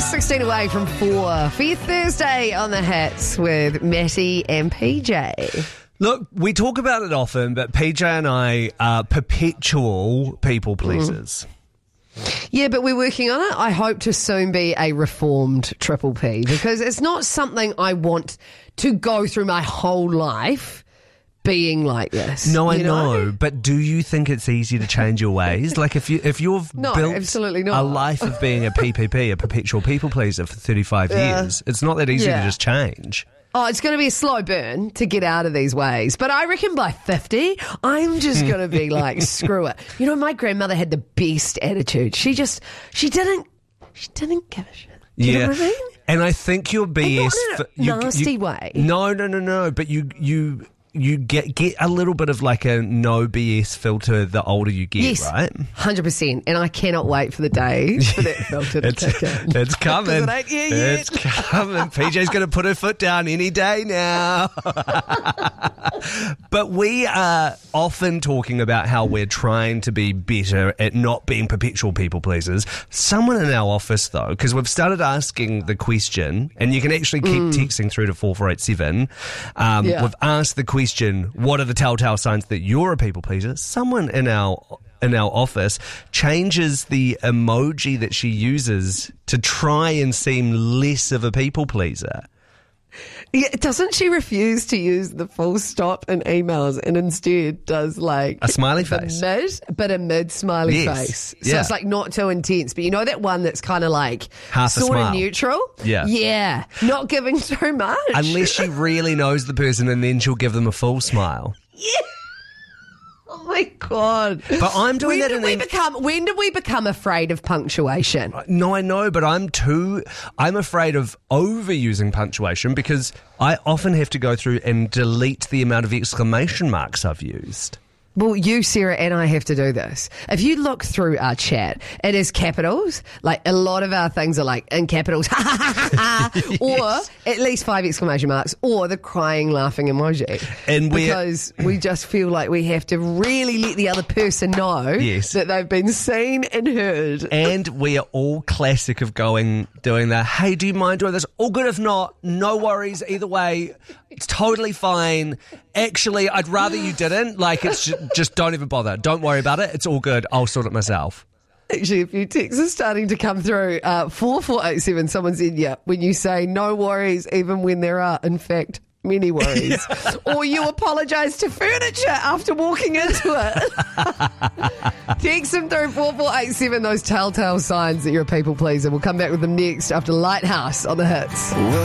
16 away from 4 for your Thursday on the Hits with Matty and PJ. Look, we talk about it often, but PJ and I are perpetual people pleasers. Yeah, but we're working on it. I hope to soon be a reformed Triple P because it's not something I want to go through my whole life being like this. No, I know, but do you think it's easy to change your ways? Like if you've No, built absolutely not. a life of being a PPP, a perpetual people pleaser for 35 years, it's not that easy to just change. Oh, it's going to be a slow burn to get out of these ways. But I reckon by 50, I'm just going to be like, screw it. You know, my grandmother had the best attitude. She didn't give a shit. Do you know what I mean? And I think your BS... In a nasty way. No. But you get a little bit of like a no BS filter the older you get, yes, right? 100%. And I cannot wait for the day for that filter to kick in. It's coming. It ain't here yet. It's coming. PJ's going to put her foot down any day now. But we are often talking about how we're trying to be better at not being perpetual people pleasers. Someone in our office, though, because we've started asking the question, and you can actually keep texting through to 4487. We've asked the question, what are the telltale signs that you're a people pleaser? Someone in our office changes the emoji that she uses to try and seem less of a people pleaser. Yeah, doesn't she refuse to use the full stop in emails and instead does like a smiley face, a mid smiley face? So it's like not too intense, but you know that one that's kind of like half sort of neutral. Yeah, not giving too much unless she really knows the person, and then she'll give them a full smile. Yeah. Oh my God. But I'm doing that when did we become afraid of punctuation? No, I know, but I'm afraid of overusing punctuation because I often have to go through and delete the amount of exclamation marks I've used. Well, you, Sarah, and I have to do this. If you look through our chat, it is capitals. Like, a lot of our things are like in capitals, or at least 5 exclamation marks, or the crying, laughing emoji. And because we just feel like we have to really let the other person know that they've been seen and heard. And we are all classic of doing the, hey, do you mind doing this? All good if not, no worries either way. It's totally fine. Actually, I'd rather you didn't. Like, it's just don't even bother. Don't worry about it. It's all good. I'll sort it myself. Actually, a few texts are starting to come through. 4487, someone said, when you say no worries, even when there are, in fact, many worries. Or you apologise to furniture after walking into it. Text them through 4487, those telltale signs that you're a people pleaser. We'll come back with them next after Lighthouse on the Hits.